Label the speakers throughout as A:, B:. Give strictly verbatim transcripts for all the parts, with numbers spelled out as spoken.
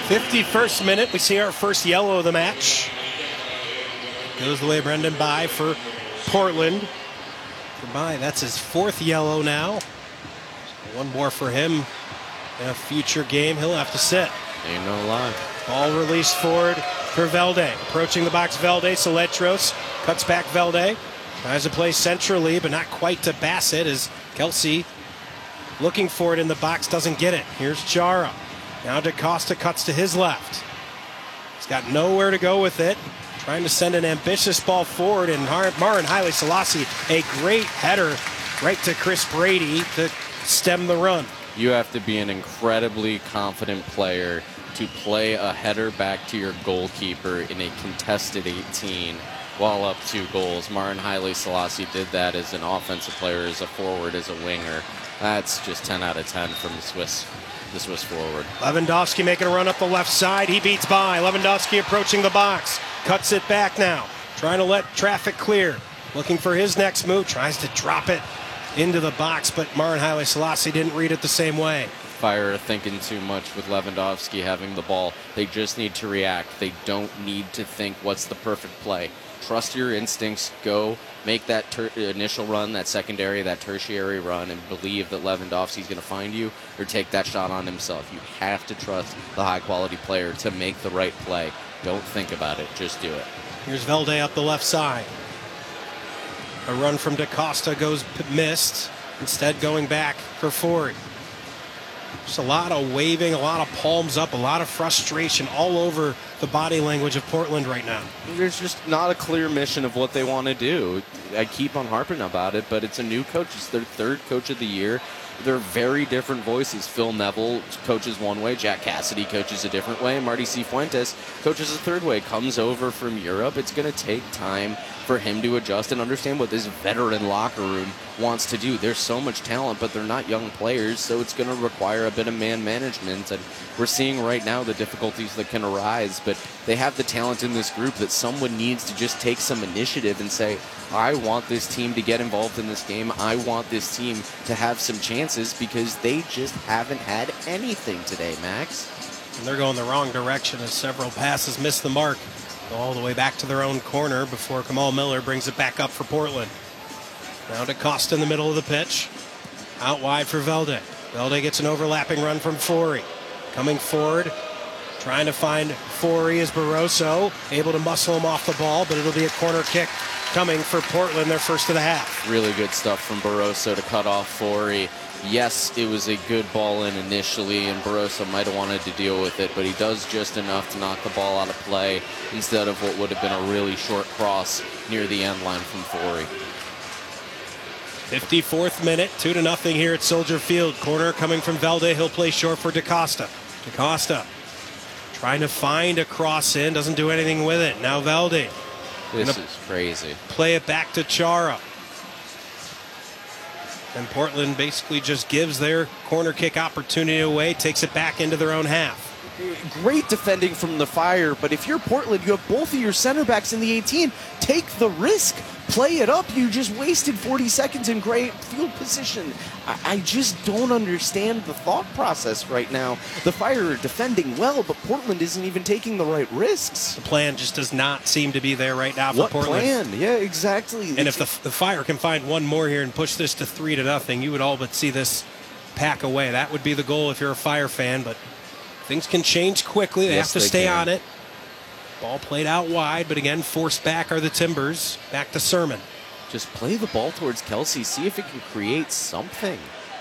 A: fifty-first minute, we see our first yellow of the match. Goes the way of Brendan Bye for Portland. For Bye, that's his fourth yellow now. One more for him in a future game. He'll have to sit.
B: Ain't no lie.
A: Ball released forward for Velde. Approaching the box, Velde. Soletros cuts back Velde. Tries to play centrally, but not quite to Bassett as Kelsey looking for it in the box, doesn't get it. Here's Chara. Now DaCosta cuts to his left. He's got nowhere to go with it. Trying to send an ambitious ball forward, and Marin Haile Selassie, a great header right to Chris Brady to stem the run.
B: You have to be an incredibly confident player to play a header back to your goalkeeper in a contested eighteen while up two goals. Marin Haile Selassie did that as an offensive player, as a forward, as a winger. That's just ten out of ten from the Swiss, the Swiss forward.
A: Lewandowski making a run up the left side. He beats by. Lewandowski approaching the box. Cuts it back now. Trying to let traffic clear. Looking for his next move. Tries to drop it into the box, but Marin Haile Selassie didn't read it the same way.
B: Fire are thinking too much with Lewandowski having the ball. They just need to react. They don't need to think what's the perfect play. Trust your instincts. Go make that ter- initial run, that secondary, that tertiary run, and believe that Lewandowski's going to find you or take that shot on himself. You have to trust the high-quality player to make the right play. Don't think about it. Just do it.
A: Here's Velde up the left side. A run from DaCosta goes missed. Instead going back for Ford. Just a lot of waving, a lot of palms up, a lot of frustration all over the body language of Portland right now.
B: There's just not a clear mission of what they want to do. I keep on harping about it, but it's a new coach. It's their third coach of the year. They're very different voices. Phil Neville coaches one way, Jack Cassidy coaches a different way, Marty Cifuentes coaches a third way, comes over from Europe. It's going to take time for him to adjust and understand what this veteran locker room wants to do. There's so much talent, but they're not young players, so it's going to require a bit of man management. And we're seeing right now the difficulties that can arise, but they have the talent in this group that someone needs to just take some initiative and say, I want this team to get involved in this game. I want this team to have some chances, because they just haven't had anything today, Max.
A: And they're going the wrong direction as several passes miss the mark. Go all the way back to their own corner before Kamal Miller brings it back up for Portland. Now DaCosta in the middle of the pitch. Out wide for Velde. Velde gets an overlapping run from Forey. Coming forward, trying to find Forey as Barroso, able to muscle him off the ball, but it'll be a corner kick coming for Portland, their first of the half.
B: Really good stuff from Barroso to cut off Forey. Yes, it was a good ball in initially, and Barroso might have wanted to deal with it, but he does just enough to knock the ball out of play instead of what would have been a really short cross near the end line from Forey.
A: fifty-fourth minute, two to nothing here at Soldier Field. Corner coming from Velde. He'll play short for DaCosta. DaCosta trying to find a cross in, doesn't do anything with it. Now Velde.
B: This is crazy.
A: Play it back to Chara. And Portland basically just gives their corner kick opportunity away, takes it back into their own half.
B: Great defending from the Fire, but if you're Portland, you have both of your center backs in the eighteen. Take the risk. Play it up. You just wasted forty seconds in great field position. I, I just don't understand the thought process right now. The Fire are defending well, but Portland isn't even taking the right risks.
A: The plan just does not seem to be there right now for
B: what
A: Portland.
B: Plan? Yeah, exactly.
A: And if the, the Fire can find one more here and push this to three to nothing, you would all but see this pack away. That would be the goal if you're a Fire fan, but things can change quickly. They
B: yes,
A: have to
B: they
A: stay
B: can.
A: on it. Ball played out wide, but again, forced back are the Timbers. Back to Sermon.
B: Just play the ball towards Kelsey. See if it can create something.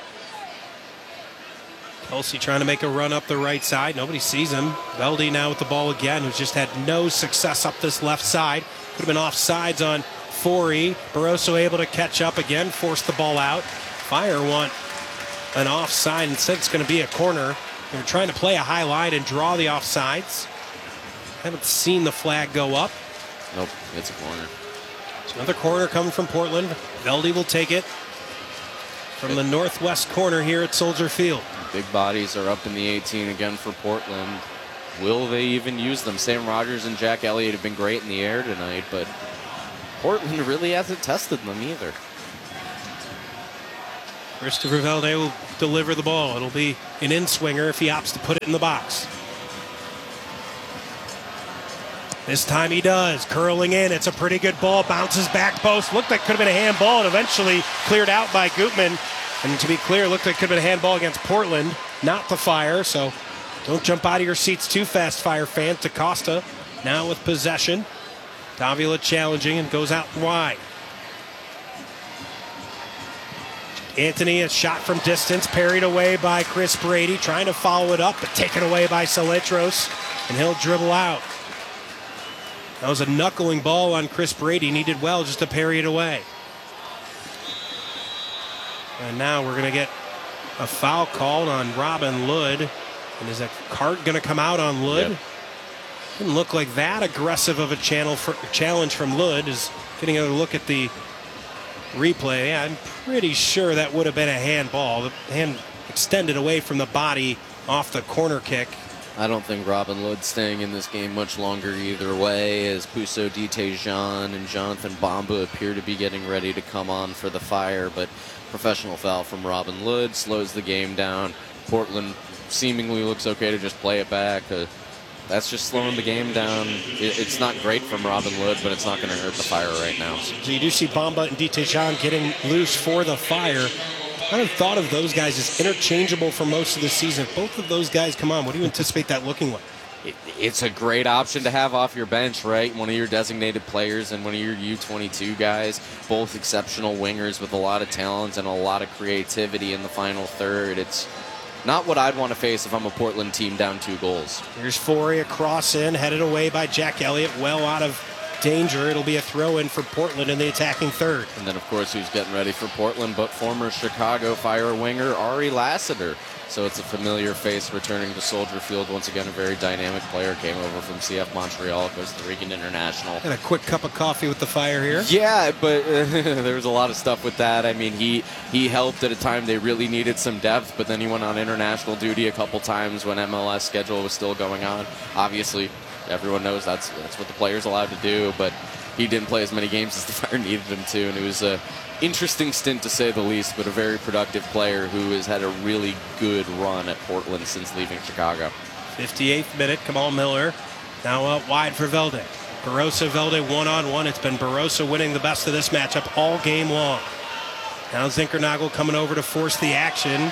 A: Kelsey trying to make a run up the right side. Nobody sees him. Velde now with the ball again, who's just had no success up this left side. Could have been offsides on Forey. Barroso able to catch up again, force the ball out. Fire want an offside. Instead, it's going to be a corner. They're trying to play a high line and draw the offsides. Haven't seen the flag go up.
B: Nope, it's a corner.
A: It's another corner coming from Portland. Velde will take it from the northwest corner here at Soldier Field.
B: Big bodies are up in the eighteen again for Portland. Will they even use them? Sam Rogers and Jack Elliott have been great in the air tonight, but Portland really hasn't tested them either.
A: Christopher Velde will deliver the ball. It'll be an in-swinger if he opts to put it in the box. This time he does. Curling in. It's a pretty good ball. Bounces back post. Looked like could have been a handball and eventually cleared out by Gutman. And to be clear, looked like could have been a handball against Portland, not the Fire. So don't jump out of your seats too fast, Fire fans. DaCosta now with possession. Davila challenging and goes out wide. Anthony, a shot from distance, parried away by Chris Brady, trying to follow it up, but taken away by Saletros, and he'll dribble out. That was a knuckling ball on Chris Brady, and he did well just to parry it away. And now we're going to get a foul called on Robin Lod. And is that card going to come out on Lod? Yep. Didn't look like that aggressive of a channel for, challenge from Lod. Is getting a look at the replay. I'm pretty sure that would have been a handball. The hand extended away from the body off the corner kick.
B: I don't think Robin Lod's staying in this game much longer either way, as Pouso Ditejan and Jonathan Bamba appear to be getting ready to come on for the Fire, but professional foul from Robin Lod slows the game down. Portland seemingly looks okay to just play it back. Uh, that's just slowing the game down. It, it's not great from Robin Lod, but it's not going to hurt the Fire right now.
A: So you do see Bamba and Ditejan getting loose for the Fire. I haven't thought of those guys as interchangeable for most of the season. If both of those guys come on, what do you anticipate that looking like?
B: It, it's a great option to have off your bench, right? One of your designated players and one of your U twenty-two guys, both exceptional wingers with a lot of talent and a lot of creativity in the final third. It's not what I'd want to face if I'm a Portland team down two goals.
A: Here's Forey, a cross in, headed away by Jack Elliott, well out of danger. It'll be a throw-in for Portland in the attacking third.
B: And then, of course, who's getting ready for Portland but former Chicago Fire winger Ari Lassiter. So it's a familiar face returning to Soldier Field. Once again, a very dynamic player. Came over from C F Montreal, Costa Rican international.
A: Had a quick cup of coffee with the Fire here.
B: Yeah, but uh, there was a lot of stuff with that. I mean, he, he helped at a time they really needed some depth, but then he went on international duty a couple times when M L S schedule was still going on. Obviously, everyone knows that's that's what the player's allowed to do, but he didn't play as many games as the Fire needed him to, and it was a interesting stint to say the least, but a very productive player who has had a really good run at Portland since leaving Chicago.
A: fifty-eighth minute, Kamal Miller now out wide for Velde. Barossa Velde one-on-one. It's been Barossa winning the best of this matchup all game long. Now Zinkernagel coming over to force the action.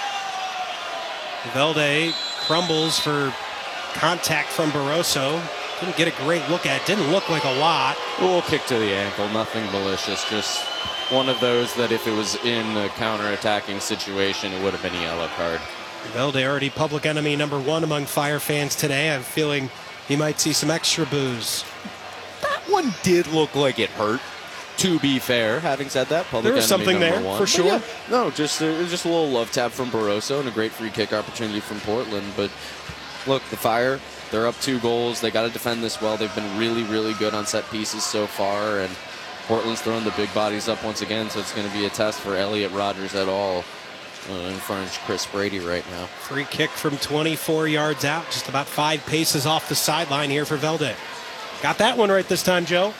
A: Velde crumbles for contact from Barossa. Didn't get a great look at it. Didn't look like a lot.
B: A little kick to the ankle, nothing malicious. Just one of those that if it was in a counter-attacking situation, it would have been a yellow card.
A: Velde already public enemy number one among Fire fans today. I'm feeling he might see some extra booze.
B: That one did look like it hurt. To be fair, having said that, public
A: there was
B: enemy
A: something
B: number
A: there
B: one.
A: for sure.
B: Yeah, no, just uh, just a little love tap from Barossa and a great free kick opportunity from Portland. But look, the Fire, they're up two goals. They got to defend this well. They've been really, really good on set pieces so far, and Portland's throwing the big bodies up once again, so it's going to be a test for Elliot Rogers et al. Uh, in front of Chris Brady right now.
A: Free kick from twenty-four yards out, just about five paces off the sideline here for Velde. Got that one right this time, Joe.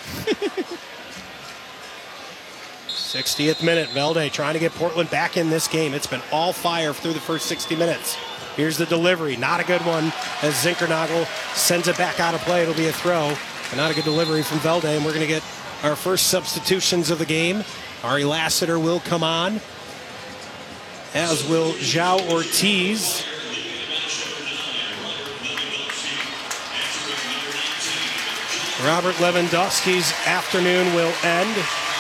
A: sixtieth minute, Velde trying to get Portland back in this game. It's been all Fire through the first sixty minutes. Here's the delivery, not a good one, as Zinkernagel sends it back out of play. It'll be a throw, but not a good delivery from Velde, and we're going to get our first substitutions of the game. Ari Lassiter will come on, as will João Ortiz. Robert Lewandowski's afternoon will end.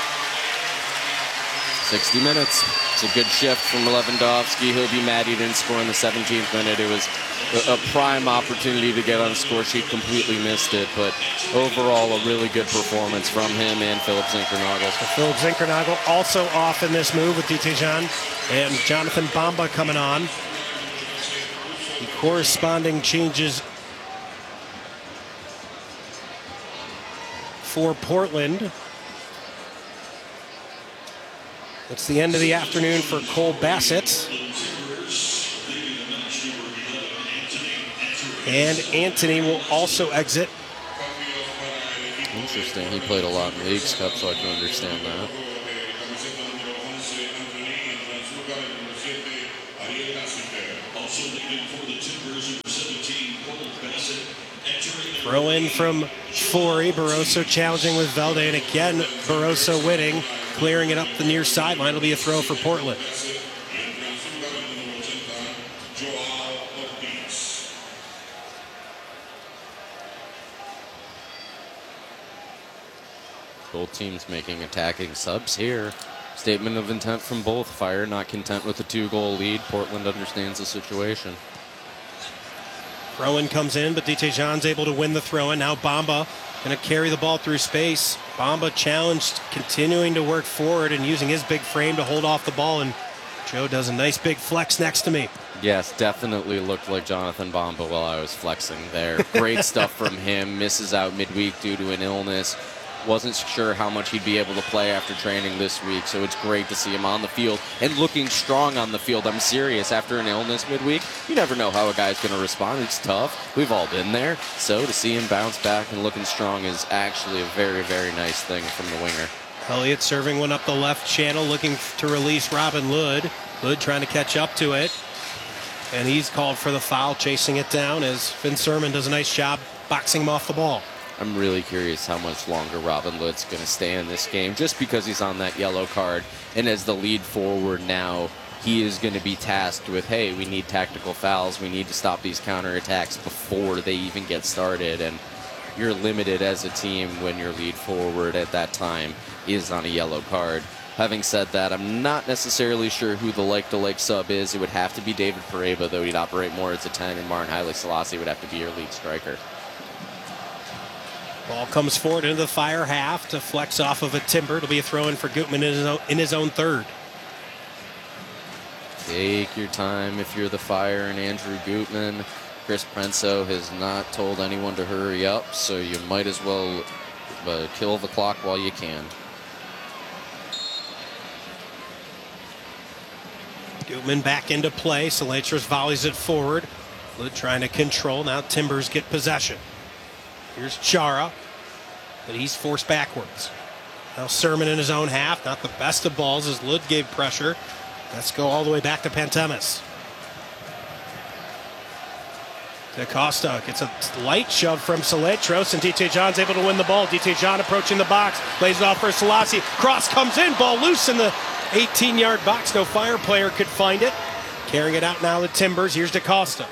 B: sixty minutes. It's a good shift from Lewandowski. He'll be mad he didn't score in the seventeenth minute. It was a, a prime opportunity to get on the score sheet. Completely missed it. But overall, a really good performance from him and Philip Zinkernagel.
A: So Philip Zinkernagel also off in this move with Ditejan and Jonathan Bamba coming on. The corresponding changes for Portland. It's the end of the afternoon for Cole Bassett. And Anthony will also exit.
B: Interesting. He played a lot in Leagues Cup, so I can understand that. Also leaving for the Timbers, number seventeen, Cole Bassett, entering
A: Throw in from Forey. Barroso challenging with Velde, and again, Barroso winning, clearing it up the near sideline. It'll be a throw for Portland.
B: Both teams making attacking subs here. Statement of intent from both. Fire not content with the two-goal lead. Portland understands the situation.
A: Throw-in comes in, but D J Jean's able to win the throw-in. Now Bamba going to carry the ball through space. Bamba challenged, continuing to work forward and using his big frame to hold off the ball. And Joe does a nice big flex next to me.
B: Yes, definitely looked like Jonathan Bamba while I was flexing there. Great stuff from him. Misses out midweek due to an illness. Wasn't sure how much he'd be able to play after training this week, so it's great to see him on the field and looking strong on the field. I'm serious. After an illness midweek, you never know how a guy's going to respond. It's tough. We've all been there. So to see him bounce back and looking strong is actually a very, very nice thing from the winger.
A: Elliott serving one up the left channel, looking to release Robin Lod. Lod trying to catch up to it. And he's called for the foul, chasing it down as Finn Sermon does a nice job boxing him off the ball.
B: I'm really curious how much longer Robin Lod's going to stay in this game, just because he's on that yellow card. And as the lead forward now, he is going to be tasked with, hey, we need tactical fouls. We need to stop these counterattacks before they even get started. And you're limited as a team when your lead forward at that time is on a yellow card. Having said that, I'm not necessarily sure who the like-to-like sub is. It would have to be David Pareba, though he'd operate more as a ten, and Martin Haile Selassie would have to be your lead striker.
A: Ball comes forward into the Fire half to flex off of a Timber. It'll be a throw-in for Gutman in his own, in his own third.
B: Take your time if you're the Fire and Andrew Gutman. Chris Prenso has not told anyone to hurry up, so you might as well uh, kill the clock while you can.
A: Gutman back into play. Salatros volleys it forward. Lod trying to control. Now Timbers get possession. Here's Chara, but he's forced backwards. Now Sermon in his own half. Not the best of balls as Lod gave pressure. Let's go all the way back to Pantemis. DaCosta gets a light shove from Salatros, and D J Jean's able to win the ball. D J Jean approaching the box, lays it off for Selassie. Cross comes in, ball loose in the eighteen-yard box. No Fire player could find it. Carrying it out now the Timbers. Here's DaCosta.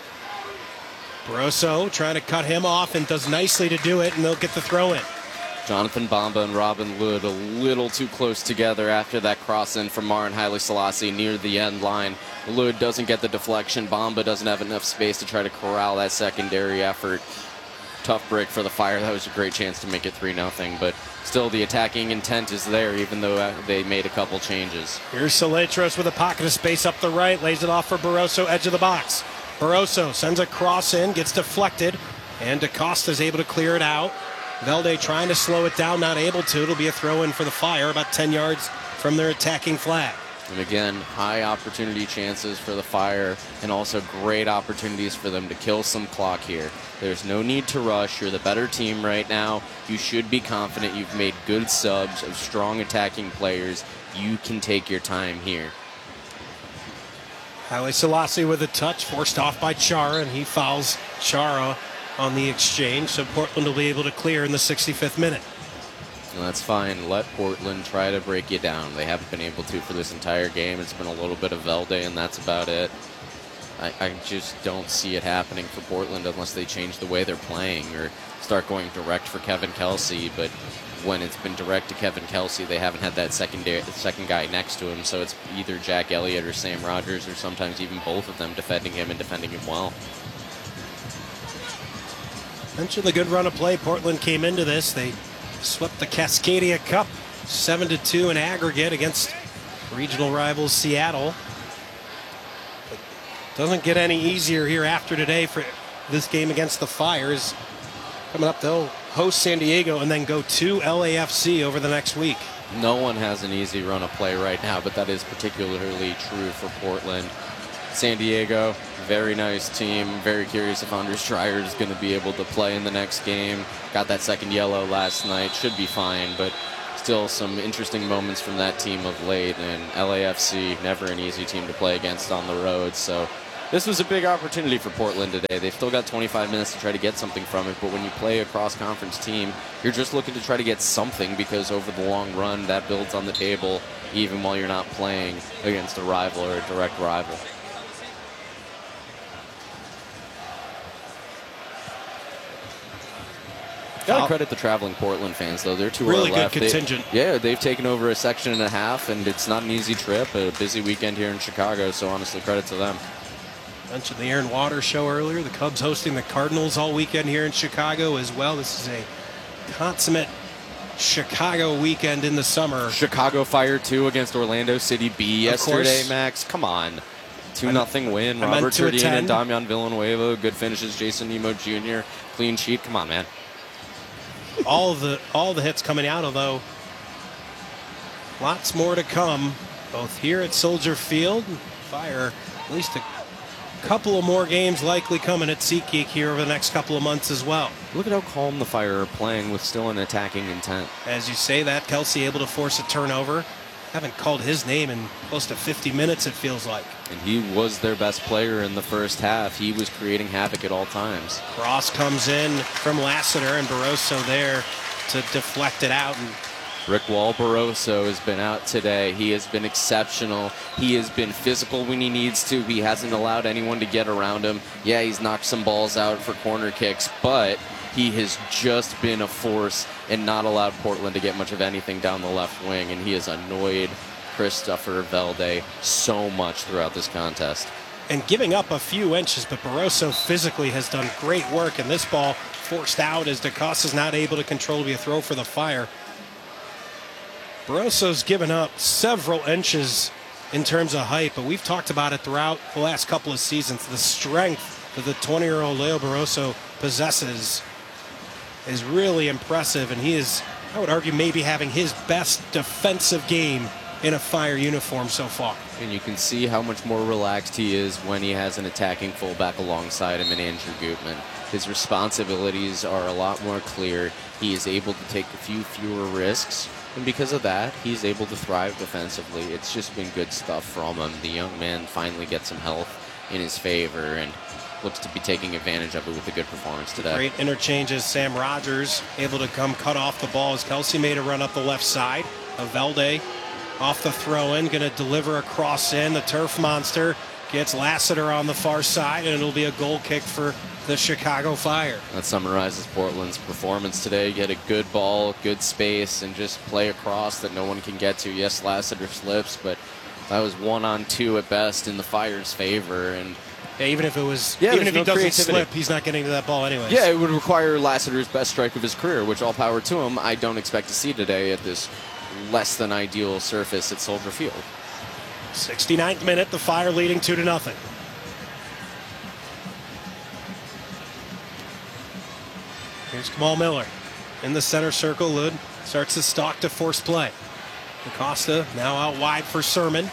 A: Barroso trying to cut him off and does nicely to do it, and they'll get the throw in.
B: Jonathan Bamba and Robin Lod a little too close together after that cross in from Martin Haile Selassie near the end line. Lod doesn't get the deflection. Bamba doesn't have enough space to try to corral that secondary effort. Tough break for the Fire. That was a great chance to make it three nothing, but still the attacking intent is there even though they made a couple changes.
A: Here's Salatros with a pocket of space up the right, lays it off for Barroso, edge of the box. Barroso sends a cross in, gets deflected, and DaCosta's able to clear it out. Velde trying to slow it down, not able to. It'll be a throw-in for the Fire, about ten yards from their attacking flag.
B: And again, high opportunity chances for the Fire, and also great opportunities for them to kill some clock here. There's no need to rush. You're the better team right now. You should be confident. You've made good subs of strong attacking players. You can take your time here.
A: Haile Selassie with a touch, forced off by Chara, and he fouls Chara on the exchange, so Portland will be able to clear in the sixty-fifth minute.
B: And that's fine. Let Portland try to break you down. They haven't been able to for this entire game. It's been a little bit of Velde, and that's about it. I, I just don't see it happening for Portland unless they change the way they're playing or start going direct for Kevin Kelsey, but when it's been direct to Kevin Kelsey, they haven't had that secondary, second guy next to him, so it's either Jack Elliott or Sam Rogers, or sometimes even both of them defending him and defending him well.
A: Mentioned the good run of play Portland came into this. They swept the Cascadia Cup seven to two in aggregate against regional rivals Seattle. But doesn't get any easier here after today for this game against the Fires. Coming up, they'll host San Diego and then go to L A F C over the next week.
B: No one has an easy run of play right now, but that is particularly true for Portland. San Diego, very nice team. Very curious if Anders Dreyer is going to be able to play in the next game. Got that second yellow last night. Should be fine, but still some interesting moments from that team of late. And L A F C, never an easy team to play against on the road, so This was a big opportunity for Portland today. They've still got twenty-five minutes to try to get something from it, but when you play a cross-conference team, you're just looking to try to get something because over the long run, that builds on the table even while you're not playing against a rival or a direct rival. Got to credit the traveling Portland fans, though. They're two
A: really
B: left.
A: good contingent.
B: They, yeah, they've taken over a section and a half, and it's not an easy trip. A busy weekend here in Chicago, so honestly, credit to them.
A: Mentioned the Aaron Waters show earlier. The Cubs hosting the Cardinals all weekend here in Chicago as well. This is a consummate Chicago weekend in the summer.
B: Chicago Fire two against Orlando City B yesterday, Max. Come on. two nothing win.
A: I
B: Robert Turdine and Damian Villanueva. Good finishes. Jason Nemo Junior Clean sheet. Come on, man.
A: all of the all the hits coming out, although lots more to come, both here at Soldier Field. Fire, at least a couple of more games likely coming at SeatGeek here over the next couple of months as well.
B: Look at how calm the Fire are playing with still an attacking intent.
A: As you say that, Kelsey able to force a turnover. Haven't called his name in close to fifty minutes, it feels like.
B: And he was their best player in the first half. He was creating havoc at all times.
A: Cross comes in from Lassiter, and Barroso there to deflect it out. And
B: Rick Wall Barroso has been out today. He has been exceptional. He has been physical when he needs to. He hasn't allowed anyone to get around him. Yeah, he's knocked some balls out for corner kicks, but he has just been a force and not allowed Portland to get much of anything down the left wing, and he has annoyed Christopher Velde so much throughout this contest.
A: And giving up a few inches, but Barroso physically has done great work, and this ball forced out as DaCosta's not able to control. To be a throw for the Fire. Barroso's given up several inches in terms of height, but we've talked about it throughout the last couple of seasons. The strength that the twenty-year-old Leo Barroso possesses is really impressive, and he is, I would argue, maybe having his best defensive game in a Fire uniform so far.
B: And you can see how much more relaxed he is when he has an attacking fullback alongside him in Andrew Gutman. His responsibilities are a lot more clear. He is able to take a few fewer risks, and because of that, he's able to thrive defensively. It's just been good stuff from him. The young man finally gets some health in his favor and looks to be taking advantage of it with a good performance today.
A: Great interchanges. Sam Rogers able to come cut off the ball as Kelsey made a run up the left side. Velde off the throw-in, going to deliver a cross in. The turf monster gets Lassiter on the far side, and it'll be a goal kick for the Chicago Fire.
B: That summarizes Portland's performance today. Get a good ball, good space, and just play across that no one can get to. Yes, Lassiter slips, but that was one on two at best in the Fire's favor. And
A: yeah, even if it was,
B: yeah,
A: even if
B: no
A: he doesn't
B: creativity.
A: slip, he's not getting to that ball anyways.
B: Yeah, it would require Lassiter's best strike of his career, which all power to him. I don't expect to see today at this less than ideal surface at Soldier Field.
A: sixty-ninth minute, the Fire leading two to nothing. Here's Kamal Miller in the center circle. Lud starts to stalk to force play. DaCosta now out wide for Sermon.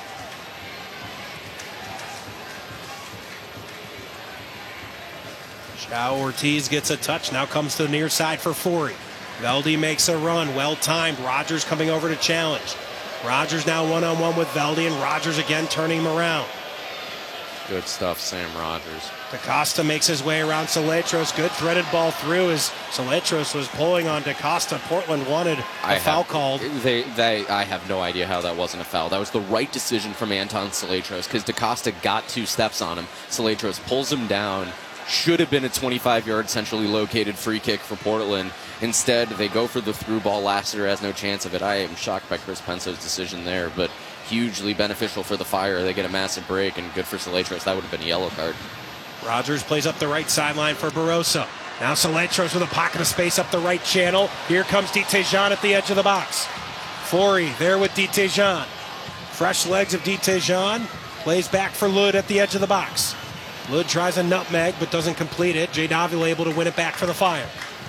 A: Chao Ortiz gets a touch. Now comes to the near side for Forey. Velde makes a run. Well timed. Rogers coming over to challenge. Rogers now one-on-one with Velde, and Rogers again turning him around.
B: Good stuff, Sam Rogers.
A: DaCosta makes his way around Saletros. Good threaded ball through as Saletros was pulling on DaCosta. Portland wanted a
B: I
A: foul
B: have,
A: called.
B: They, they, I have no idea how that wasn't a foul. That was the right decision from Anton Saletros because DaCosta got two steps on him. Saletros pulls him down. Should have been a twenty-five-yard centrally located free kick for Portland. Instead, they go for the through ball. Lassiter has no chance of it. I am shocked by Chris Penso's decision there, but hugely beneficial for the Fire. They get a massive break, and good for Saletros. That would have been a yellow card.
A: Rogers plays up the right sideline for Barroso. Now Saletros with a pocket of space up the right channel. Here comes Ditejan at the edge of the box. Forey there with Ditejan. Fresh legs of Ditejan. Plays back for Lud at the edge of the box. Lud tries a nutmeg but doesn't complete it. Jay Davila able to win it back for the Fire.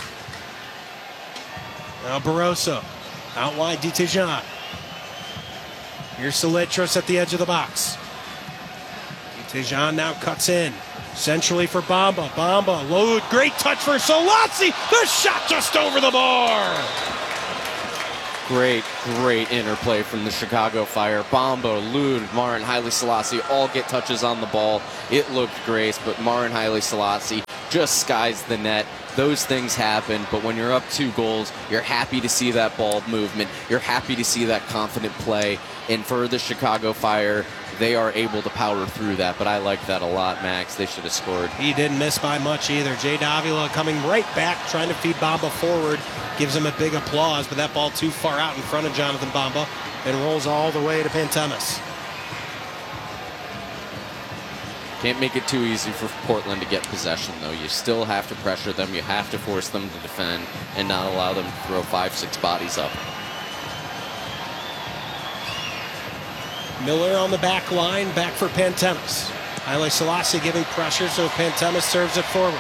A: Now Barroso out wide, Ditejan. Here's Saletros at the edge of the box. Ditejan now cuts in. Centrally for Bamba. Bamba, load, great touch for Solazzi. The shot just over the bar.
B: Great, great interplay from the Chicago Fire. Bamba, Lod, Marin, Haile Selassie all get touches on the ball. It looked great, but Marin, Haile Selassie just skies the net. Those things happen, but when you're up two goals, you're happy to see that ball movement. You're happy to see that confident play. And for the Chicago Fire, they are able to power through that, but I like that a lot, Max. They should have scored.
A: He didn't miss by much either. Jade Avila coming right back, trying to feed Bamba forward. Gives him a big applause, but that ball too far out in front of Jonathan Bamba and rolls all the way to Pantemis.
B: Can't make it too easy for Portland to get possession, though. You still have to pressure them. You have to force them to defend and not allow them to throw five, six bodies up.
A: Miller on the back line, back for Pantemis. Haile Selassie giving pressure, so Pantemis serves it forward.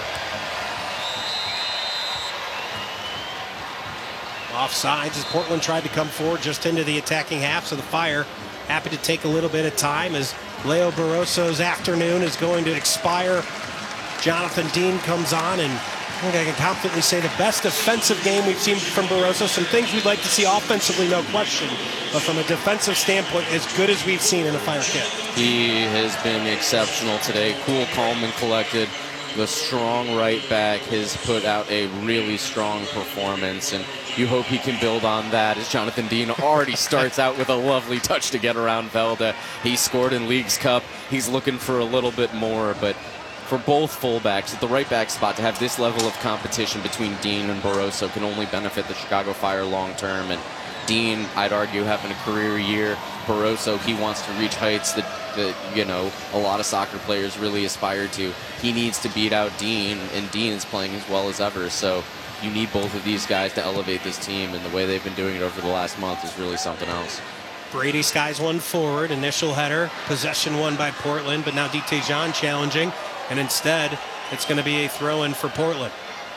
A: Offsides as Portland tried to come forward just into the attacking half, so the Fire happy to take a little bit of time as Leo Barroso's afternoon is going to expire. Jonathan Dean comes on, and I think I can confidently say the best offensive game we've seen from Barroso. Some things we'd like to see offensively, no question, but from a defensive standpoint, as good as we've seen in a Fire kit.
B: He has been exceptional today. Cool, calm, and collected. The strong right back has put out a really strong performance, and you hope he can build on that as Jonathan Dean already starts out with a lovely touch to get around Velda. He scored in Leagues Cup. He's looking for a little bit more, but for both fullbacks at the right back spot to have this level of competition between Dean and Barroso can only benefit the Chicago Fire long term. And Dean, I'd argue, having a career year. Barroso, he wants to reach heights that, that, you know, a lot of soccer players really aspire to. He needs to beat out Dean, and Dean is playing as well as ever. So you need both of these guys to elevate this team, and the way they've been doing it over the last month is really something else.
A: Brady skies one forward, initial header, possession won by Portland, but now D T Jean challenging, and instead it's going to be a throw-in for Portland.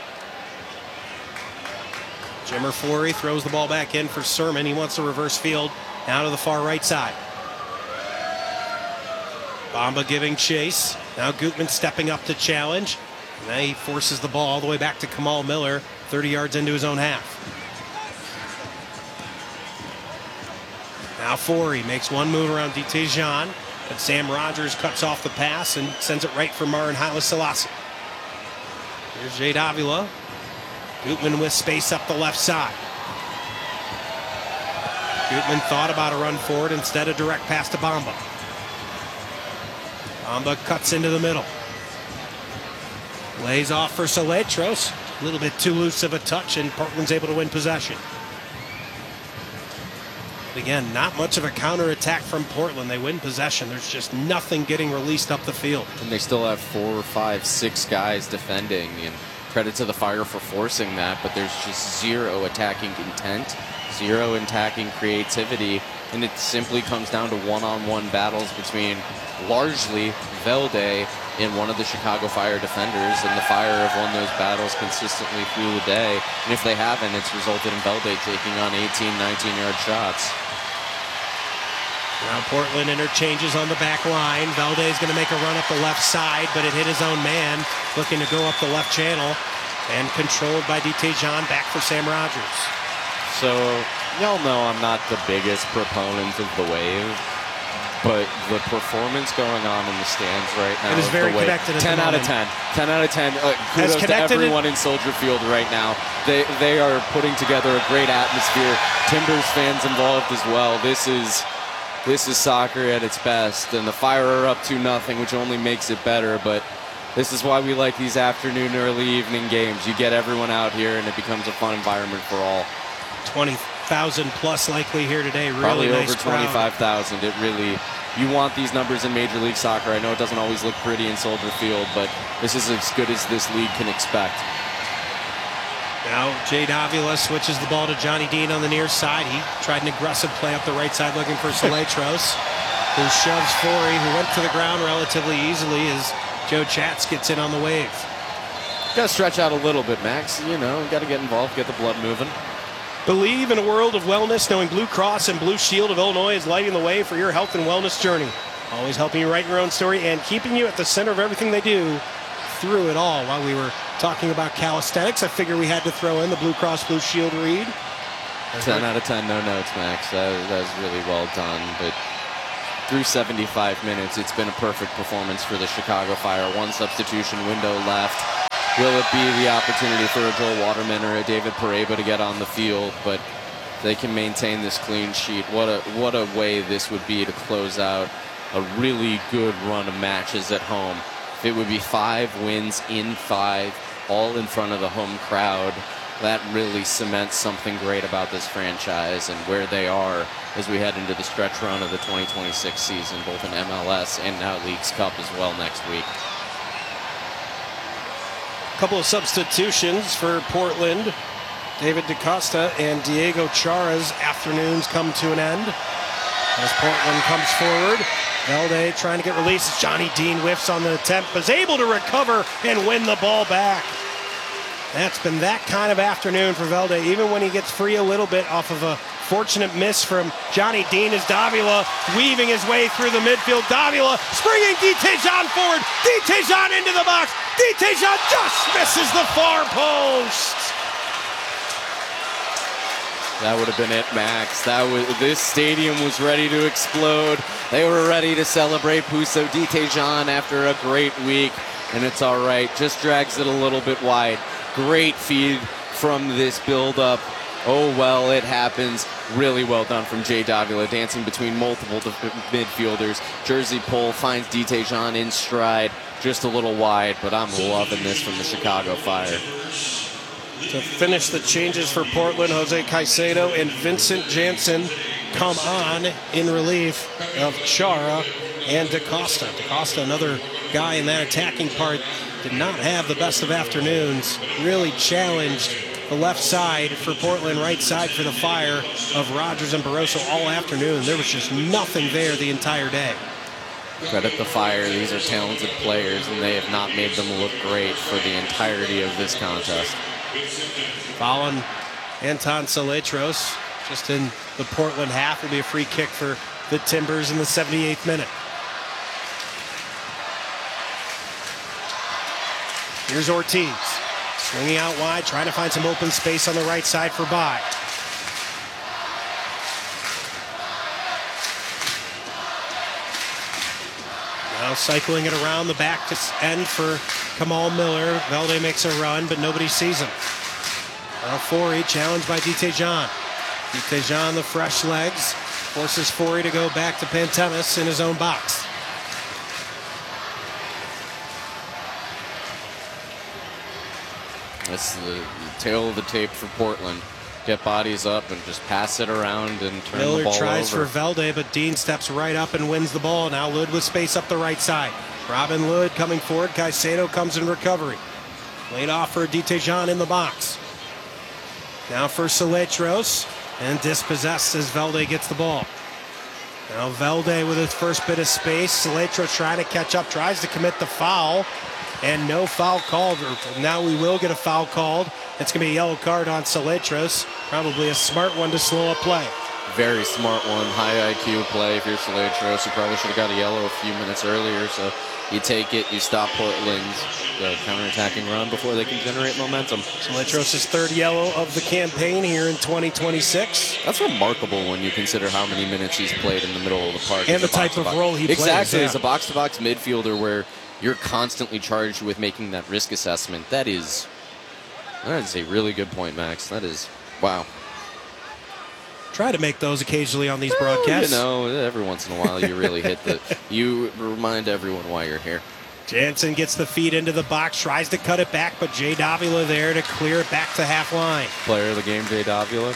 A: Jimmer Flory throws the ball back in for Sermon. He wants a reverse field now to the far right side. Bamba giving chase. Now Gutman stepping up to challenge. Now he forces the ball all the way back to Kamal Miller, thirty yards into his own half. Now Forey makes one move around D T Jean, but Sam Rogers cuts off the pass and sends it right for Marin Haile Selassie. Here's Jade Avila. Gutman with space up the left side. Gutman thought about a run forward, instead a direct pass to Bamba. Bamba cuts into the middle. Lays off for Soletros. A little bit too loose of a touch, and Portland's able to win possession. Again, not much of a counterattack from Portland. They win possession. There's just nothing getting released up the field.
B: And they still have four, five, six guys defending, and credit to the Fire for forcing that, but there's just zero attacking intent, zero attacking creativity, and it simply comes down to one-on-one battles between largely Velde and one of the Chicago Fire defenders, and the Fire have won those battles consistently through the day, and if they haven't, it's resulted in Velde taking on eighteen, nineteen yard shots.
A: Now Portland interchanges on the back line. Velde is going to make a run up the left side, but it hit his own man, looking to go up the left channel, and controlled by D T Jean, back for Sam Rogers.
B: So, y'all know I'm not the biggest proponent of the wave, but the performance going on in the stands right now,
A: it is very
B: the
A: connected at
B: ten
A: the
B: out of
A: moment.
B: ten. ten out of ten. Uh, kudos to everyone in Soldier Field right now. They they are putting together a great atmosphere. Timbers fans involved as well. This is this is soccer at its best, and the Fire are up to nothing, which only makes it better. But this is why we like these afternoon, early evening games. You get everyone out here, and it becomes a fun environment for all.
A: twenty thousand plus likely here today. Really
B: Probably
A: nice
B: over twenty-five thousand. It really, you want these numbers in Major League Soccer. I know it doesn't always look pretty in Soldier Field, but this is as good as this league can expect.
A: Now Jade Avila switches the ball to Johnny Dean on the near side. He tried an aggressive play up the right side looking for Soletros, who shoves Forey, who went to the ground relatively easily as Joe Chats gets in on the wave.
B: Got to stretch out a little bit, Max. You know, got to get involved, get the blood moving.
A: Believe in a world of wellness, knowing Blue Cross and Blue Shield of Illinois is lighting the way for your health and wellness journey. Always helping you write your own story and keeping you at the center of everything they do through it all. While we were talking about calisthenics, I figure we had to throw in the Blue Cross Blue Shield read.
B: ten out of ten, no notes, Max. That, that was really well done. But through seventy-five minutes, it's been a perfect performance for the Chicago Fire. One substitution window left. Will it be the opportunity for a Joel Waterman or a David Pareba to get on the field? But they can maintain this clean sheet. What a what a way this would be to close out a really good run of matches at home. It would be five wins in five, all in front of the home crowd. That really cements something great about this franchise and where they are as we head into the stretch run of the twenty twenty-six season, both in M L S and now Leagues Cup as well next week.
A: Couple of substitutions for Portland. David DaCosta and Diego Chara's afternoons come to an end as Portland comes forward. Velde trying to get released. Johnny Dean whiffs on the attempt, but is able to recover and win the ball back. That's been that kind of afternoon for Velde, even when he gets free a little bit off of a fortunate miss from Johnny Dean as Davila weaving his way through the midfield. Davila springing D. Tejan forward. D. Tejan into the box. D. Tejan just misses the far post.
B: That would have been it, Max. That was, this stadium was ready to explode. They were ready to celebrate Puso D. Tejan after a great week, and it's all right. Just drags it a little bit wide. Great feed from this build-up. Oh, well, it happens. Really well done from Jay Davila, dancing between multiple midfielders. Jersey pull, finds D. Tejan in stride. Just a little wide, but I'm loving this from the Chicago Fire.
A: To finish the changes for Portland, Jose Caicedo and Vincent Janssen come on in relief of Chara and DaCosta. DaCosta, another guy in that attacking part, did not have the best of afternoons. Really challenged the left side for Portland, right side for the Fire of Rogers and Barroso all afternoon. There was just nothing there the entire day.
B: Credit the Fire. These are talented players, and they have not made them look great for the entirety of this contest.
A: Following Anton Saletros, just in the Portland half, will be a free kick for the Timbers in the seventy-eighth minute. Here's Ortiz, swinging out wide, trying to find some open space on the right side for Bai. Now cycling it around the back to end for Kamal Miller. Velde makes a run, but nobody sees him. Now Forey challenged by D. Tejan. D. Tejan, the fresh legs, forces Forey to go back to Pantemis in his own box.
B: That's the tail of the tape for Portland. Get bodies up and just pass it around and turn
A: Miller
B: the ball
A: tries
B: over.
A: for Velde, but Dean steps right up and wins the ball. Now Lud with space up the right side. Robin Lud coming forward. Caicedo comes in recovery. Laid off for D. Tejan in the box. Now for Saletros, and dispossessed as Velde gets the ball. Now Velde with his first bit of space. Saletros trying to catch up, tries to commit the foul, and no foul called. Now we will get a foul called. It's going to be a yellow card on Saletros. Probably a smart one to slow up play.
B: Very smart one, high I Q play if you're Saletros. You probably should have got a yellow a few minutes earlier, so you take it, you stop Portland's uh, counterattacking run before they can generate momentum.
A: Saletros' third yellow of the campaign here in twenty twenty-six.
B: That's remarkable when you consider how many minutes he's played in the middle of the park.
A: And the type of role he plays.
B: Exactly,
A: yeah.
B: as a box-to-box midfielder where you're constantly charged with making that risk assessment. That is, that is a really good point, Max. That is, wow.
A: Try to make those occasionally on these broadcasts.
B: You know, every once in a while you really hit the, you remind everyone why you're here.
A: Jansen gets the feed into the box, tries to cut it back, but Jay Davila there to clear it back to half line.
B: Player of the game, Jay Davila.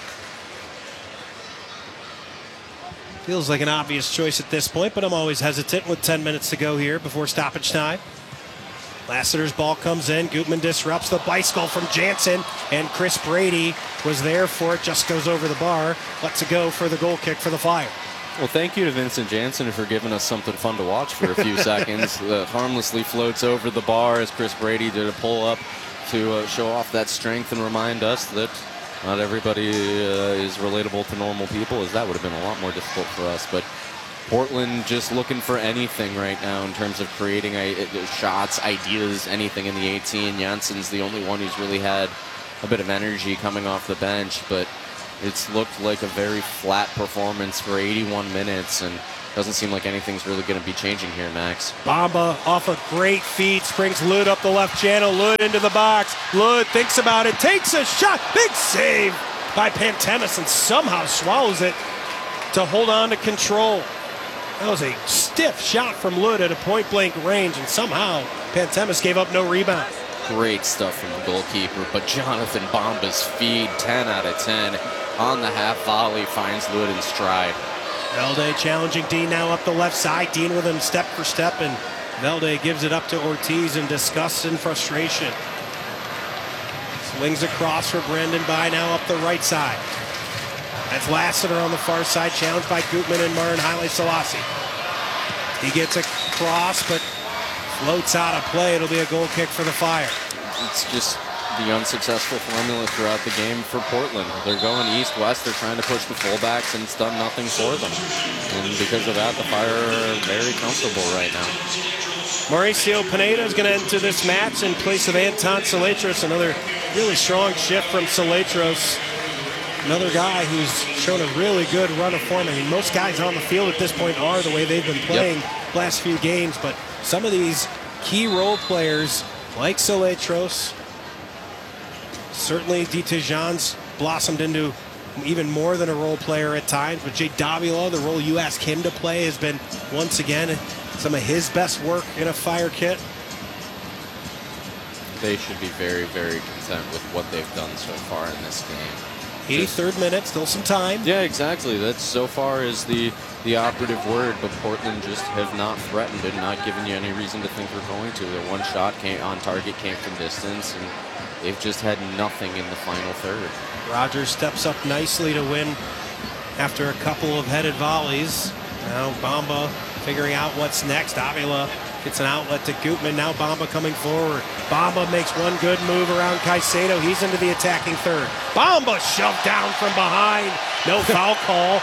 A: Feels like an obvious choice at this point, but I'm always hesitant with ten minutes to go here before stoppage time. Lassiter's ball comes in. Gutman disrupts the bicycle from Jansen, and Chris Brady was there for it, just goes over the bar. Lets it go for the goal kick for the Fire.
B: Well, thank you to Vincent Janssen for giving us something fun to watch for a few seconds. Uh, harmlessly floats over the bar as Chris Brady did a pull-up to uh, show off that strength and remind us that not everybody uh, is relatable to normal people, as that would have been a lot more difficult for us. But Portland just looking for anything right now in terms of creating uh, shots, ideas, anything in the eighteen. Janssen's the only one who's really had a bit of energy coming off the bench, but It's looked like a very flat performance for eighty-one minutes, and doesn't seem like anything's really going to be changing here, Max.
A: Bamba off a great feed, springs Lod up the left channel, Lod into the box. Lod thinks about it, takes a shot, big save by Pantemis, and somehow swallows it to hold on to control. That was a stiff shot from Lod at a point-blank range, and somehow Pantemis gave up no rebound.
B: Great stuff from the goalkeeper, but Jonathan Bamba's feed, ten out of ten, on the half volley, finds Lod in stride.
A: Velde challenging Dean now up the left side. Dean with him step for step, and Velde gives it up to Ortiz in disgust and frustration. Swings across for Brendan By now up the right side. That's Lassiter on the far side, challenged by Gutman and Marin Haile Selassie. He gets a cross, but floats out of play. It'll be a goal kick for the Fire.
B: It's just the unsuccessful formula throughout the game for Portland. They're going east-west. They're trying to push the fullbacks, and it's done nothing for them. And because of that, the Fire are very comfortable right now.
A: Mauricio Pineda is going to enter this match in place of Anton Salatros. Another really strong shift from Salatros. Another guy who's shown a really good run of form. I mean, most guys on the field at this point are the way they've been playing
B: yep.
A: last few games, but some of these key role players like Salatros, certainly Ditejan's blossomed into even more than a role player at times, but Jay Davila, the role you ask him to play, has been once again some of his best work in a Fire kit.
B: They should be very, very content with what they've done so far in this game.
A: eighty-third minute, still some time.
B: Yeah, exactly. That's so far is the the operative word, but Portland just have not threatened and not given you any reason to think they're going to. Their one shot came on target came from distance, and they've just had nothing in the final third.
A: Rogers steps up nicely to win after a couple of headed volleys. Now Bamba figuring out what's next. Avila gets an outlet to Gutman. Now Bamba coming forward. Bamba makes one good move around Caicedo. He's into the attacking third. Bamba shoved down from behind. No foul call.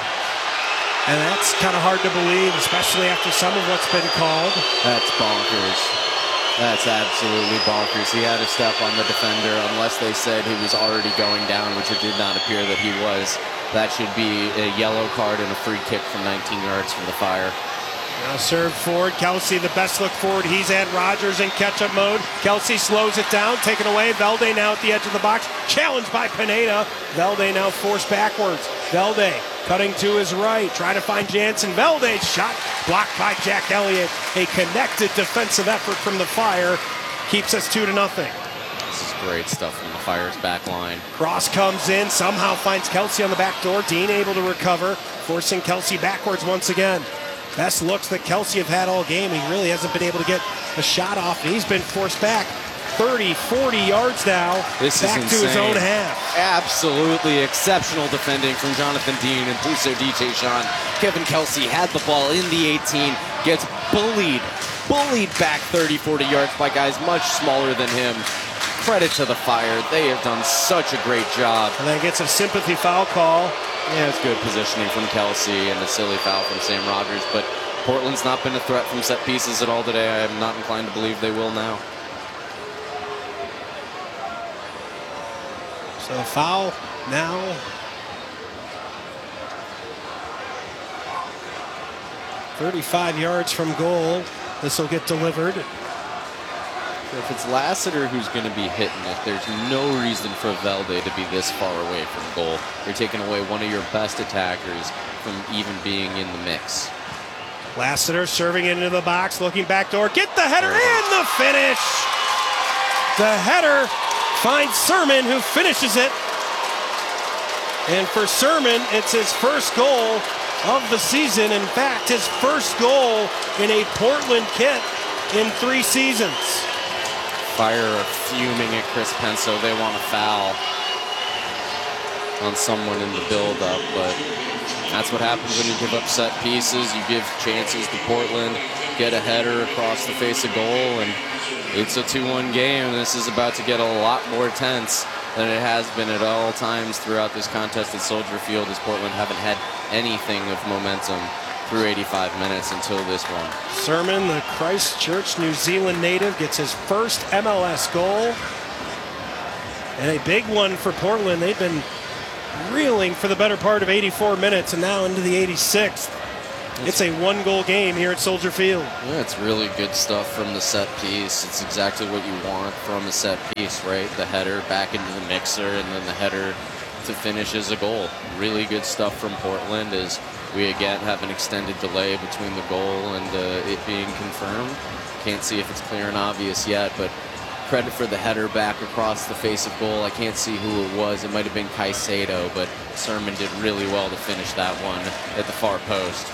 A: And that's kind of hard to believe, especially after some of what's been called.
B: That's bonkers. That's absolutely bonkers. He had a step on the defender unless they said he was already going down, which it did not appear that he was. That should be a yellow card and a free kick from nineteen yards from the Fire.
A: Now serve forward. Kelsey, the best look forward he's had. Rogers in catch-up mode. Kelsey slows it down, taken away. Velde now at the edge of the box. Challenged by Pineda. Velde now forced backwards. Velde cutting to his right. Trying to find Jansen. Velde shot blocked by Jack Elliott. A connected defensive effort from the Fire keeps us two to nothing.
B: This is great stuff from the Fire's back line.
A: Cross comes in, somehow finds Kelsey on the back door. Dean able to recover, forcing Kelsey backwards once again. Best looks that Kelsey have had all game. He really hasn't been able to get a shot off. He's been forced back thirty, forty yards now.
B: This
A: back
B: is
A: to his
B: insane.
A: own half.
B: Absolutely exceptional defending from Jonathan Dean and Pouso Ditejan. Kevin Kelsey had the ball in the eighteen, gets bullied, bullied back thirty, forty yards by guys much smaller than him. Credit to the Fire. They have done such a great job.
A: And then gets a sympathy foul call.
B: Yeah, it's good positioning from Kelsey and a silly foul from Sam Rogers, but Portland's not been a threat from set pieces at all today. I am not inclined to believe they will now.
A: So a foul now. thirty-five yards from goal. This will get delivered.
B: If it's Lassiter who's going to be hitting it, there's no reason for Velde to be this far away from goal. You're taking away one of your best attackers from even being in the mix.
A: Lassiter serving into the box, looking back door. Get the header and the finish. The header finds Sermon, who finishes it. And for Sermon, it's his first goal of the season. In fact, his first goal in a Portland kit in three seasons.
B: Fire are fuming at Chris Penso. They want a foul on someone in the build-up, but that's what happens when you give up set pieces. You give chances to Portland, get a header across the face of goal, and it's a two one game. This is about to get a lot more tense than it has been at all times throughout this contest at Soldier Field, as Portland haven't had anything of momentum through eighty-five minutes until this one.
A: Sermon, the Christchurch, New Zealand native, gets his first M L S goal. And a big one for Portland. They've been reeling for the better part of eighty-four minutes and now into the eighty-sixth. It's a one-goal game here at Soldier Field.
B: Yeah, it's really good stuff from the set piece. It's exactly what you want from a set piece, right? The header back into the mixer, and then the header to finish is a goal. Really good stuff from Portland as we again have an extended delay between the goal and uh, it being confirmed. Can't see if it's clear and obvious yet, but credit for the header back across the face of goal. I can't see who it was. It might have been Caicedo, but Sermon did really well to finish that one at the far post.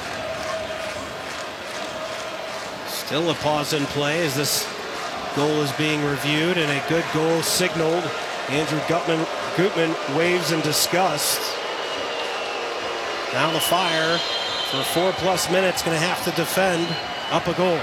A: Still a pause in play as this goal is being reviewed, and a good goal signaled. Andrew Gutman, Gutman waves in disgust. Now the Fire, for four plus minutes, going to have to defend up a goal.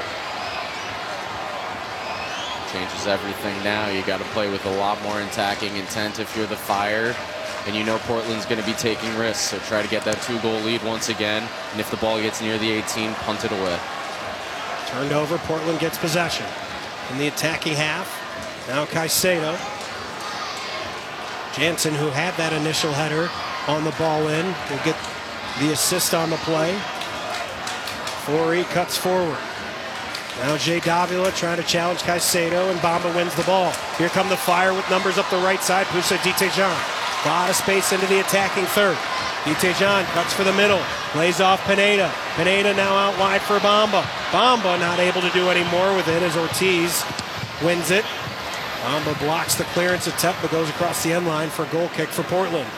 B: Changes everything now. You got to play with a lot more attacking intent if you're the Fire. And you know Portland's going to be taking risks, so try to get that two-goal lead once again. And if the ball gets near the eighteen, punt it away.
A: Turned over, Portland gets possession. In the attacking half, now Caicedo. Jansen, who had that initial header on the ball in, will get the assist on the play. Forey cuts forward. Now Jay Davila trying to challenge Caicedo, and Bamba wins the ball. Here come the Fire with numbers up the right side. Poussa Ditejan. A lot of space into the attacking third. Ditejan cuts for the middle. Lays off Pineda. Pineda now out wide for Bamba. Bamba not able to do any more with it as Ortiz wins it. Bamba blocks the clearance attempt but goes across the end line for a goal kick for Portland.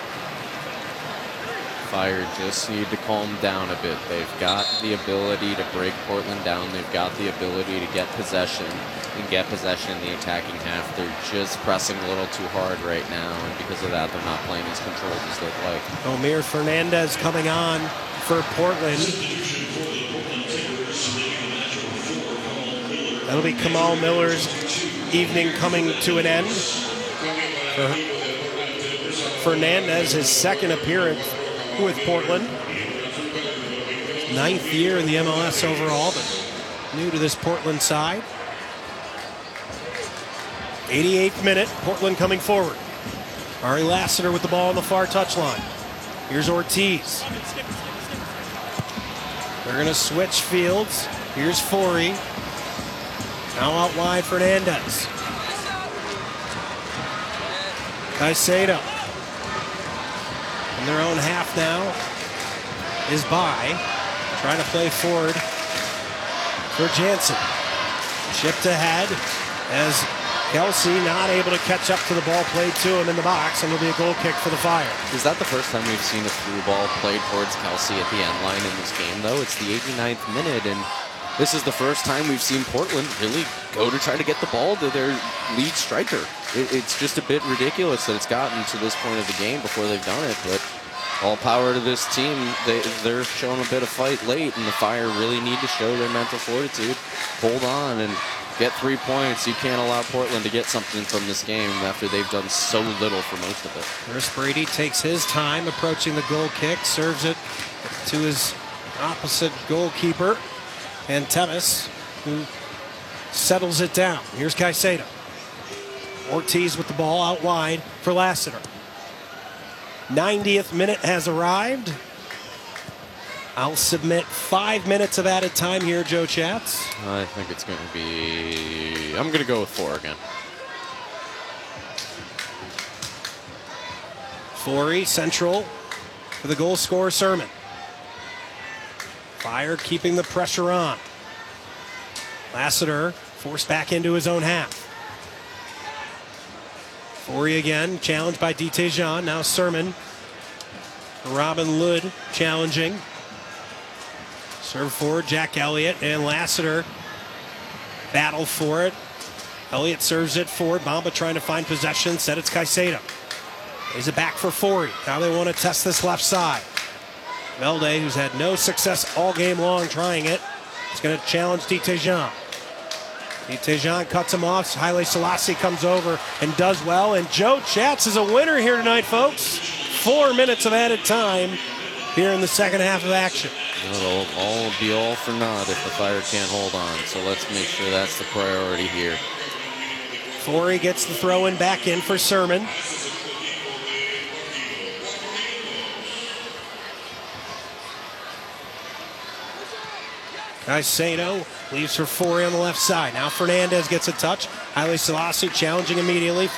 B: Fire just need to calm down a bit. They've got the ability to break Portland down. They've got the ability to get possession and get possession in the attacking half. They're just pressing a little too hard right now, and because of that, they're not playing as controlled as they'd like.
A: Omir Fernandez coming on for Portland. That'll be Kamal Miller's evening coming to an end. For Fernandez, his second appearance with Portland. Ninth year in the M L S overall, but new to this Portland side. eighty-eighth minute, Portland coming forward. Ari Lassiter with the ball on the far touchline. Here's Ortiz. They're going to switch fields. Here's Forey. Now out wide, Fernandez. Caicedo. In their own half now is by. Trying to play forward for Jansen. Chipped ahead as Kelsey not able to catch up to the ball played to him in the box, and it'll be a goal kick for the Fire.
B: Is that the first time we've seen a through ball played towards Kelsey at the end line in this game, though? It's the eighty-ninth minute, and this is the first time we've seen Portland really go to try to get the ball to their lead striker. It, it's just a bit ridiculous that it's gotten to this point of the game before they've done it, but all power to this team. They, they're showing a bit of fight late, and the Fire really need to show their mental fortitude, hold on, and get three points. You can't allow Portland to get something from this game after they've done so little for most of it.
A: Chris Brady takes his time approaching the goal kick, serves it to his opposite goalkeeper, Pantemis, who settles it down. Here's Caicedo. Ortiz with the ball out wide for Lassiter. ninetieth minute has arrived. I'll submit five minutes of added time here, Joe Chats.
B: I think it's going to be... I'm going to go with four again.
A: Forey central for the goal scorer, Sermon. Fire keeping the pressure on. Lassiter forced back into his own half. Forey again, challenged by Ditejan. Now Sermon. Robin Lud challenging. Serve forward, Jack Elliott, and Lassiter battle for it. Elliott serves it forward. Bamba trying to find possession. Said it's Caicedo. Lays it back for Forey. Now they want to test this left side. Velde, who's had no success all game long trying it, is going to challenge Ditejan. Ditejan cuts him off. Haile Selassie comes over and does well. And Joe Chats is a winner here tonight, folks. Four minutes of added time here in the second half of action.
B: It'll all be all for naught if the Fire can't hold on. So let's make sure that's the priority here.
A: Forey gets the throw in back in for Sermon. Caicedo leaves for Forey on the left side. Now Fernandez gets a touch. Haile Selassie challenging immediately.